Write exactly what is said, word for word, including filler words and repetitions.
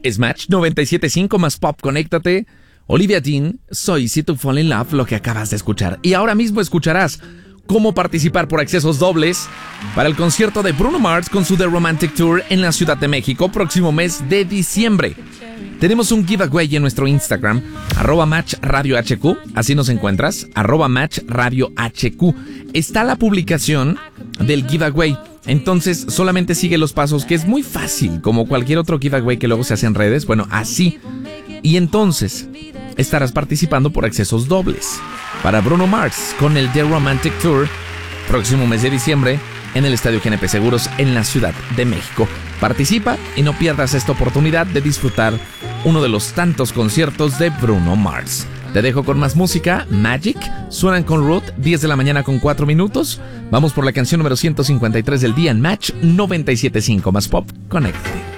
Es Match noventa y siete punto cinco más Pop, conéctate. Olivia Dean, soy Si To Fall In Love, lo que acabas de escuchar. Y ahora mismo escucharás cómo participar por accesos dobles para el concierto de Bruno Mars con su The Romantic Tour en la Ciudad de México, próximo mes de diciembre. Tenemos un giveaway en nuestro Instagram, arroba Match Radio H Q, así nos encuentras, arroba Match Radio H Q. Está la publicación del giveaway, entonces solamente sigue los pasos, que es muy fácil, como cualquier otro giveaway que luego se hace en redes, bueno, así. Y entonces estarás participando por accesos dobles para Bruno Mars con el The Romantic Tour, próximo mes de diciembre, en el Estadio G N P Seguros en la Ciudad de México. Participa y no pierdas esta oportunidad de disfrutar uno de los tantos conciertos de Bruno Mars. Te dejo con más música. Magic, suenan con Ruth, diez de la mañana con cuatro minutos. Vamos por la canción número ciento cincuenta y tres del día en Match noventa y siete punto cinco más Pop. Conéctate.